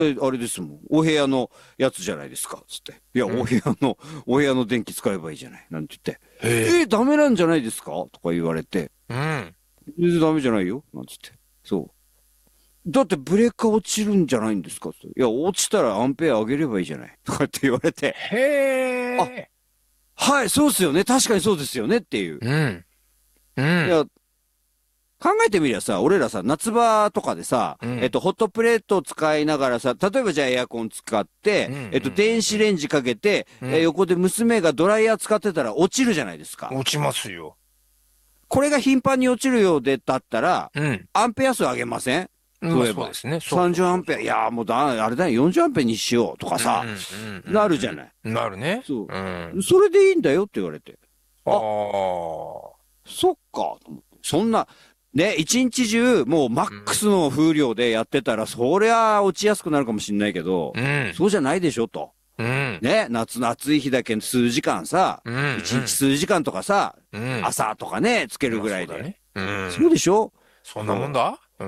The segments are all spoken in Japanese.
あれですもん。お部屋のやつじゃないですか。つって。いや、 うん。 お部屋の電気使えばいいじゃない。なんて言って。 へえ。 ダメなんじゃないですかとか言われて。 うん。 全然ダメじゃないよ。なんつって。そう。だってブレーカー落ちるんじゃないんですかって。いや、落ちたらアンペア上げればいいじゃない。とかって言われて。 へあ、 え。 はい、そうですよね。確かにそうですよねっていう。 うん。うん。 いや、考えてみりゃさ、俺らさ、夏場とかでさ、 うん。 ホットプレートを使いながらさ、例えばじゃあエアコン使って、 うん。う電子ん。 レンジかけて、 うん。 横で娘がドライヤー使ってたら落ちるじゃないですか。 落ちますよ。 これが頻繁に落ちるようでだったら、 うん。 アンペア数上げません？ まあそういえば。 そうですね。そうそう 30アンペア、 そうそう。 いやーもうあれだよ、40アンペアにしようとかうんうさ、 んうんなるじゃない。 うん。なるね。 そうん。 う。それでいいんだよって言われて。 ああ、 あ。 そっか、と思って。そんな、ね、一日中、もうマックうん。 スの風量でやってたら、そりゃ落ちやすくなるかもしんないけど、 うん。 そうじゃないでしょ、と。 うん。 ね、夏の暑い日だけ数時間さ、 うん。 一日数時間とかさ、 うん。うん。 朝とかね、つけるまあぐらいで。 そうだね。うん。 そうでしょ？ そんなもんそう。 だ。うん。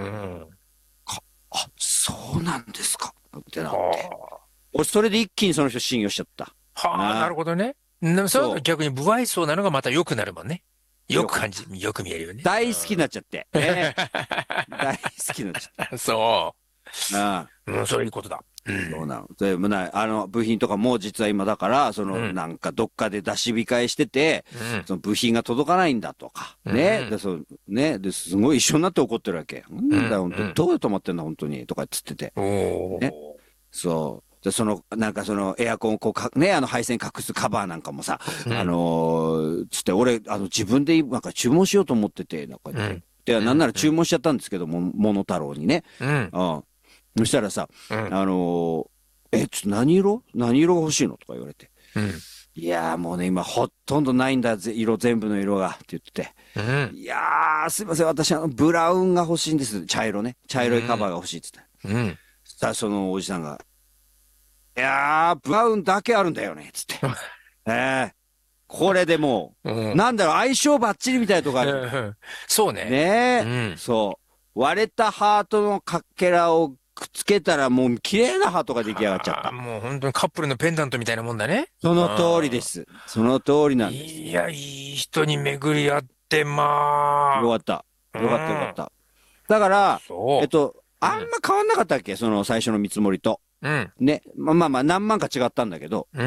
そうなんですか。ってなって。 は俺、それで一気にその人信用しちゃった。 あ。はあ、なるああ、 ほどね。そういうのそ逆に不愛想なのがまた良くなるもんね。 う。よかった。 よく見えるよね。う大好きになっん。 ちゃって。ね。大好きになっちゃっそた。ああ。 う。うん、それいいことだ。うん。 そうなの。でも部品とかも実は今だから、 うん。 なんかどっかで出し控えしてて、 うん。 その部品が届かないんだとか、ね。 うん。 で、すごい一緒になって怒ってるわけ。なんだよ、 うん。 本当うん。 どうやって止まってんだ、本当に。とかっつってて。 おね。 ー。 そう。で、なんかエアコンをこうね、配線隠すカバーなんかもさ、 うん。 つって、俺、自分でなんか注文しようと思ってて、なんか言って。 うん。 で、 うん。 なんなら注文しちゃったんですけども、モノタロウにね。 うん。 うん。そしたらさ、 うん。 あのちょっと何色が欲しいのとか言われて。 うん。 いやーもうね、今ほとんどないんだ、全部の色が、って言ってて。 うん。 いやー、すいません、私ブラウンが欲しいんです。茶色ね。茶色いカバーが欲しいって言って。 うん。 そしたらそのおじさんが、いやー、ブラウンだけあるんだよね、つって。ええこれでもう、 うん。 なんだろう、相性バッチリみたいなとこあるんだよ。 そうね。うねえ。 ん。 そう。割れたハートのかけらをくっつけたらもう綺麗なハートが出来上がっちゃっはあ、 た。 もう本当にカップルのペンダントみたいなもんだね。 その通りでああ。 す。その通りなんです。 いや、いい人に巡り合って、まよかった。 あ。 よかったよかっうん。 た。だから、 そあう。うんまん。 変わんなかったっけその最初の見積もりと。 うん。 ね。まあ、何万か違ったんだけど、 うん。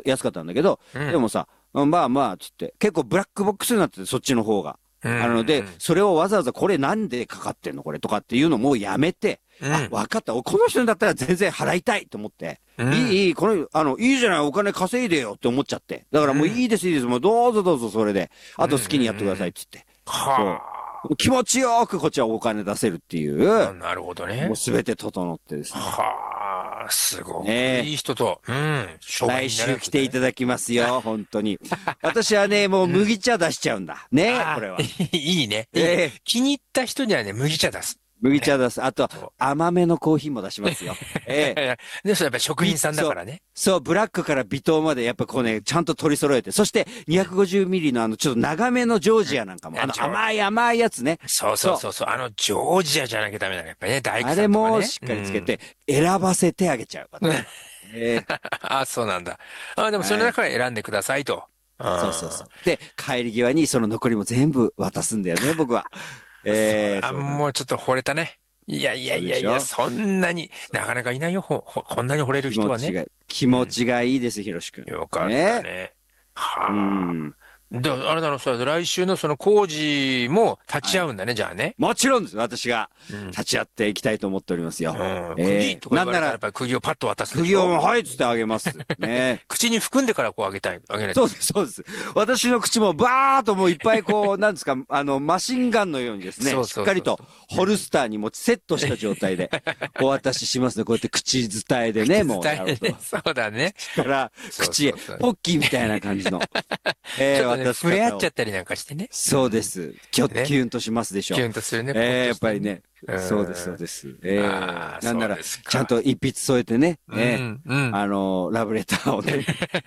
安かったんだけど、 うん。 でもさ、まあまあ、つって、結構ブラックボックスになってて、そっちの方が。 うん。 で、 うん。 それをわざわざこれなんでかかってんのこれとかっていうのもうやめて、あ、 うん。 わかった。この人だったら全然払いたいと思って、 うん。 いいじゃない、お金稼いでよって思っちゃって。だからもういいです、いいです。もうどうぞどうぞ、それで。 うん。 あと好きにやってくださいっうん。 つって。そはう。気持ちよくこっちはお金出せるっていあ。 う、 なるほどもうね。 すべて整ってですね。 はあ。すごくねえ。 いい人と、うん。商売来になる週来ていたやつだね。 だきますよ、本当に。私はね、もううん。 麦茶出しちゃうんだ。ね、こああ、 れは。 いいね。いい。 ええ気に入った人にはね、麦茶出す。ね。 麦茶出す。あと、 そ甘めのコーヒーも出しますよ。ええう。で、それやっぱり職人さんだそう、 からね。 ブラックから微糖まで、やっぱこうね、ちゃんと取り揃えて、そして250ミリのちょっと長めのジョーうん。 ジアなんかも、 ジョー甘いやつね。 そうそうそう。 そうそう。ジョージアじゃなきゃダメだね。やっぱりね、大工あさんとかね。 れもしっうん。 かりつけて、選ばせてあげちゃう、私は。ええあ、そうなんだ。あ、でもそのはい。 中から選んでくださいと。 そう。 ああ、 で、帰り際にその残りも全部渡すんだよね、僕は。そうなんもうちょっと惚れたね。いやいやそういやいや、 でしょそんなになかなかいないよ。こんなに惚れる人はね。 気持うん。 ちがいいです、ひろしくん。 よかったね。 ね。 うはあ。 ん。 あれだろう、来週のその工事も立はい。 ち会うんだね、じゃあね。 もちろんです。私がうん。 立ち会っていきたいと思っておりますよ。 うん。釘とか言われたらやっなんなら、 ぱり釘をパッと渡すでしょ？ 釘をはいっつってあげます。ね。 口に含んでからこうあげないと。 そうです。私の口もバーっともういっぱいこう、なんですか、マシンガンのようにですね、 そうしっかりとそうそうそう。うん。 ホルスターにもセットした状態でお渡ししますね。こうやって口伝えでね、 口もう、 伝えで、 なるほど。 そうだね。 口からそう口へ、 そうそう。 ポッキーみたいな感じの、 ちょっとね、 渡し触れ合っ方を。 ちゃったりなんかしてね。うそうでん。 す。キね。 ュンとしますでしょ。 キュンとするね、ポンとしてね。 やっぱりね。 うそうん。 です。 ああ、 なんなら、 そうですちゃんとか。 一筆添えてね、 うん、うん。 ラブレターをね、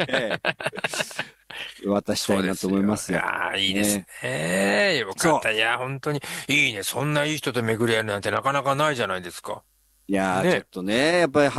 渡したそういなとですよ。 思いますよ。 いいですね。 ね。よかそう。 った。いや、本当に、いいね。そんないい人と巡り合えるなんてなかなかないじゃないですか。 いやー、ちょっね。 とね、やっぱり